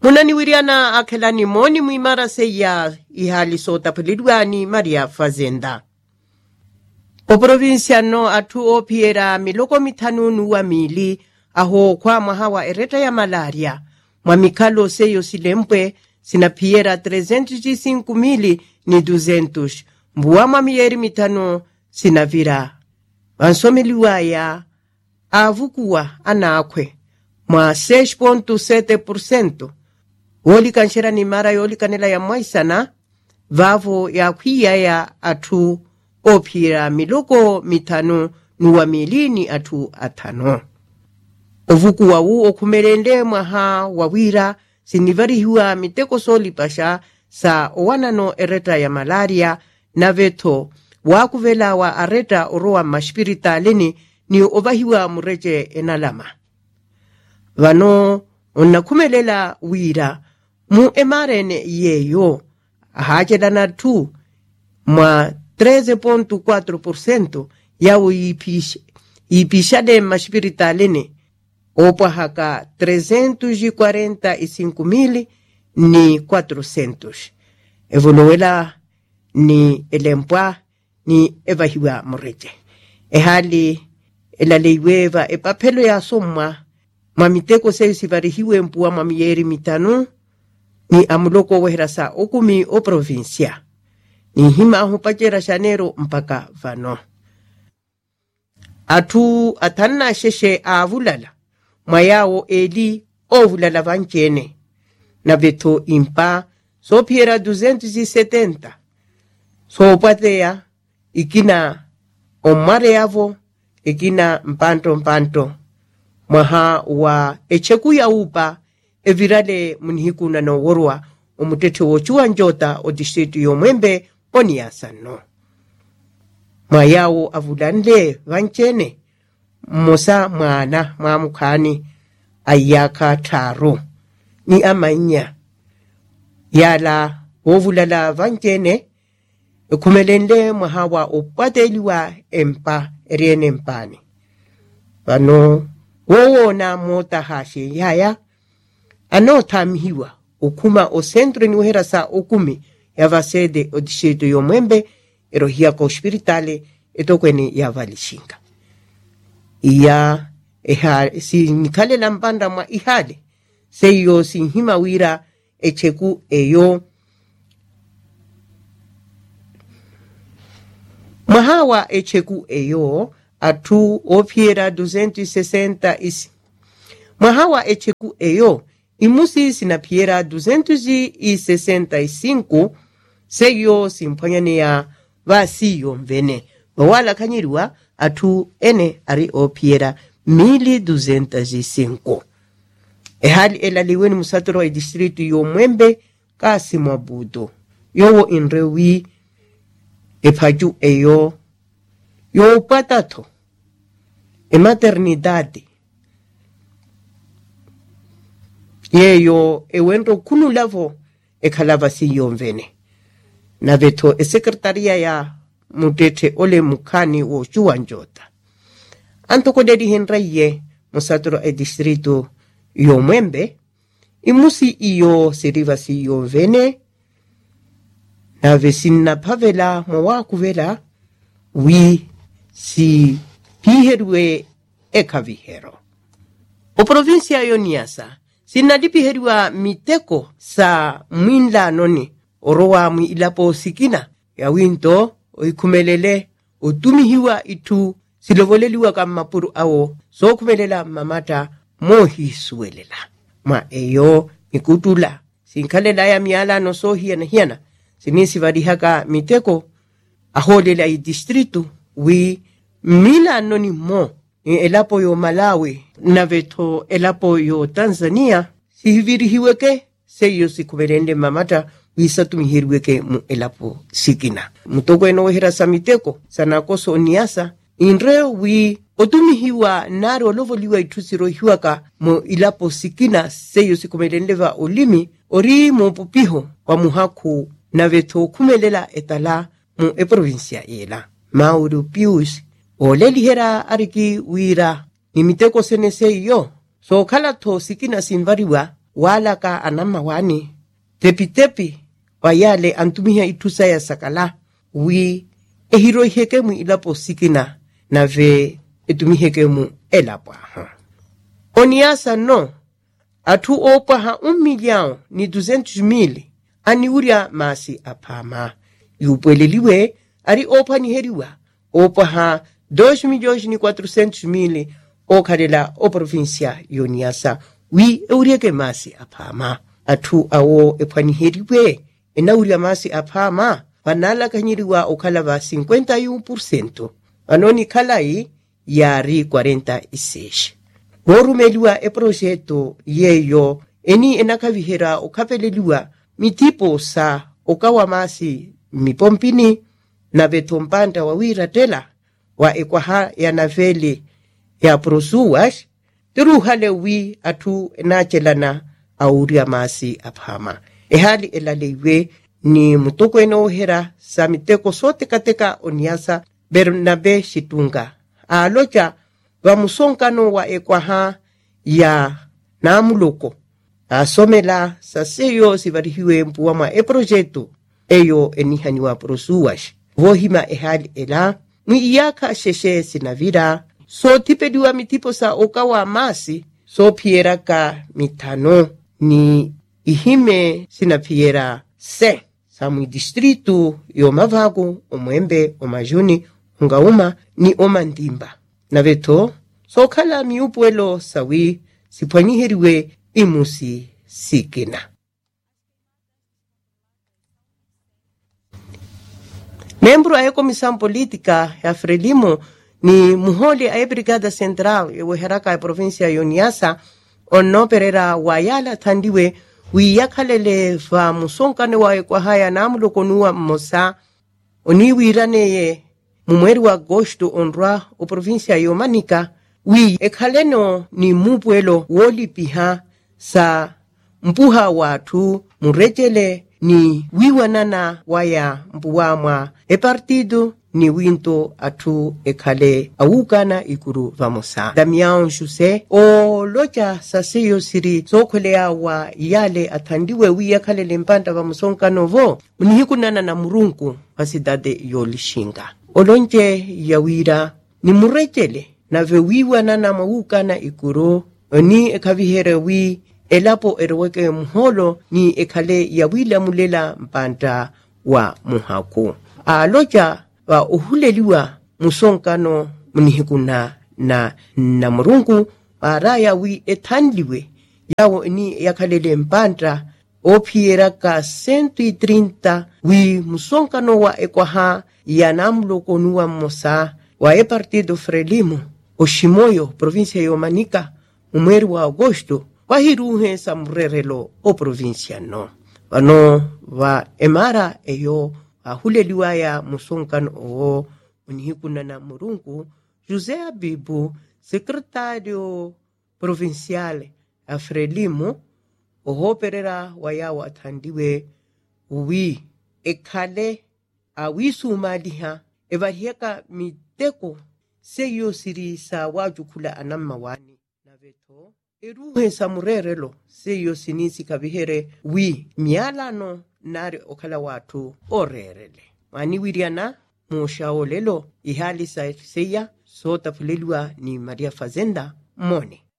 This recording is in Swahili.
Munani wiriana akhelani moni muimara seya ihali sota pelidwani Maria Fazenda. O provinciano atu opiera miloko mitanu wa mili aho kwa mahawa ereta ya malaria. Mwamikalo seyo silempwe sinapiera 305,000 ni 200. Mbuwa mwamieri mitano sinavira. Wansomeliwaya avukuwa anakwe mwa 6.7%. Woli kanshera ni mara yoli kanela ya mwaisana vavo ya kuia ya atu opira miloko mitano nuwa milini atu atano. Ovuku wawu okumelende mwaha wawira sinivari hiwa miteko soli pasha sa owanano ereta ya malaria na veto wakuvela wa areta oroa mashpiritalini ni ovahiwa mureje enalama. Vano onakumelela wira mu emarene yeyo hajedana tu mwa 13.4% yawo ipishade mashpiritalini opa haka 345,000 ni 400. Evoluela ni elempwa ni evahiwa mureje. Ehali elaleiweva epapelo ya somwa mamiteko seyo sivarihiwe mpuwa mamieri mitanu ni amuloko weherasa okumi o provincia. Ni hima ahupachera shanero mpaka vano. Atu atanna sheshe avulala. Mayao eli ovulala vanchene. Na veto impa so piera 270. So patea ikina omare yavo ikina mpanto. Maha wa echeku ya upa evirale munihikuna no worwa omutete wochua njota o district yomwembe poniasano. Mayao avulanle vanchene mosa mwana mamukani ayaka taro ni amanya yala wovulala vanchene kumelende mahawa opateliwa empa eriene mpani. Vano wowo na mota hashi yaya anotamhiwa ukuma o centro ni uherasa okumi ya vasede o distrito yomwembe erohia ko hospitale etokweni ya valishinga. Iya si nikale lambanda mwa ihale seyo sinhima wira echeku eyo mahawa echeku eyo atu opiera 260 mahawa echeku eyo imusi sinapiera 265 seyo simpanyane ya vasiyo mvene wala kanyiriwa atu ene ari opiera 1205. Ehali elaliweni musatoro wa distritu yomwembe kasi mwabudo yowo inrewi epaju eyo yo patato maternidade yeyo ewento kunu lavo ekhalava siyo mvene na veto secretaria ya mutete ole mukani wo chuanjota antoko dedi henraye musatoro e distrito yomwembe imusi iyo seriva siyo mvene na vesina pavela mwakuvela wi si piherwe ekavihero. O provincia yoniasa sinadipiheriwa miteko sa mwinla noni orowa ilapo sikina ya winto oikumelele otumihiwa itu silovoleliwa kama puru awo so kumelela mamata mohisuwelela ma eyo mikutula sinkalela ya miala no so hiana sinisi vadihaka miteko aholela i distritu wi mila noni mo elapo yo Malawi na veto elapo yo Tanzania sihivirihiweke seyo sikumelende mamata wisatumihiweke mu elapo sikina mutoko eno wehera samiteko sanakoso oniasa inre wi otumihiwa naro lovoliwa itusiro hiwaka mu ilapo sikina seyo sikumelendeva olimi ori mu pupiho wa muhaku na veto kumelela etala mu provincia yela Mauro Pius olelihera ariki wira nimiteko senese yo so kala to sikina simvariwa wala ka anama wani tepi wayale antumia itusa ya sakala wi ehiro hekemu ilapo sikina na ve etumi hekemu elapa oniasa no atu opa ha 1 milhão ni 200.000 ani uria masi apama yupeleliwe ari opa ni heriwa opa ha 2.400.000 o karela o provincia yoniasa wi eurieke masi apama atu awo epani heriwe ena uria masi apama panala kanyiriwa okalava 51%. Anoni kalai yari 46. Borumeliwa projeto yeyo eni enakavihera okapeleliwa mitipo sa okawa masi mipompini na vetompanda wawira tela wa ekwaha ya naveli ya prosuwash tiruhale wi atu enachelana auria masi apama. Ehali elalewe ni mutoko enohera sa miteko sote kateka oniasa Bernabe Shitunga. Aloja wa musonkano wa ekwaha ya namuloko. Asomela sa seyo sivarihiwe mpuwama projeto eyo enihaniwa prosuwash. Vohima ehali ela mwiyaka sheshe sinavira. So tipediwa mitipo sa okawa masi so pieraka mitano ni ihime sinapiera se. Samui distrito yo Mavago, o Mwembe, o Majuni, ungauma ni Omandimba. Na veto, so kala miupuelo sawi sipwaniheriwe imusi sikina. Membro a Comissão Política ya Frelimo ni muholi a Brigada Central ya Weheraka ya Provincia Yoniasa ono perera wayala tandiwe wiyakalele va musonkane wa kwa haya namulokonua mosa oni wiraneye mumweri wa agosto onrwa o provincia yomanika wi ekhaleno ni mupwelo wolipiha sa mpuha watu murejele ni wiwanana waya mpuwamwa partido ni winto atu ekhale awukana ikuru vamosa. Damian Jose o loja saseyo siri sokolea wa yale athandiwe wiya khale lempanda vamusonka novo munihikunana na murunku pasidade yolishinga. Olonje yawira ni murejele na vewiwa na mawukana ikuru ni ekavihere wi elapo erweke muholo ni ekhale yawila mulela mpanda wa muhaku. Aloja wa uhuleliwa musonkano munihikuna na murungu araya wi ethandiwe yawo ni yakhalele mpanda opieraka 130 wi musonkano wa ekwaha ya namlokonua mosa wa partido Frelimo o Shimoyo provincia yomanika umweri wa agosto wahiruhe sa murerelo o provincia no wano wa emara eyo ahuleliwa ya musonkano o unihikuna na murungu José Abibu secretário provincial a Frelimo oho perera wayawa athandiwe wi ekhale awisu maliha evarieka miteko seyo siri sa wajukula anamma wani na veto eruhe samurerelo seyo sinisi kabihere wi mialano nare okala watu orerele mani wiriana mushaolelo ihali sa seya sota fulelwa ni Maria Fazenda Mone.